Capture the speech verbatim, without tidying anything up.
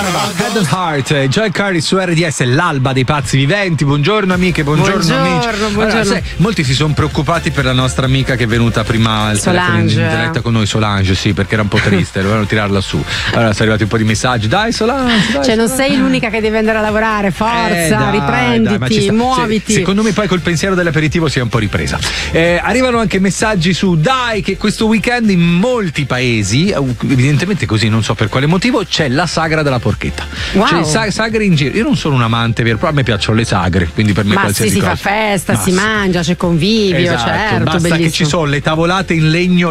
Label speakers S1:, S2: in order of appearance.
S1: Head and Heart, Joy Curry su R D S, l'alba dei pazzi viventi. Buongiorno amiche, buongiorno,
S2: buongiorno
S1: amici.
S2: buongiorno.
S1: Allora, sai, molti si sono preoccupati per la nostra amica che è venuta prima al telefono in diretta con noi, Solange, sì, perché era un po' triste, dovevano tirarla su. Allora sono arrivati un po' di messaggi, dai Solange, dai,
S2: cioè non
S1: Solange.
S2: sei l'unica che deve andare a lavorare, forza,
S1: Eh, dai,
S2: riprenditi,
S1: dai, sta,
S2: muoviti.
S1: Se, secondo me poi col pensiero dell'aperitivo si è un po' ripresa. Eh, arrivano anche messaggi su dai che questo weekend in molti paesi, evidentemente così, non so per quale motivo, c'è la sagra della porchetta.
S2: Wow.
S1: Cioè sa- sagre in giro. Io non sono un amante vero, però a me piacciono le sagre, quindi per me
S2: ma
S1: qualsiasi
S2: sì, si
S1: cosa.
S2: fa festa,
S1: ma
S2: si
S1: sì.
S2: mangia, c'è convivio,
S1: Esatto,
S2: certo,
S1: basta
S2: bellissimo.
S1: che ci sono le tavolate in legno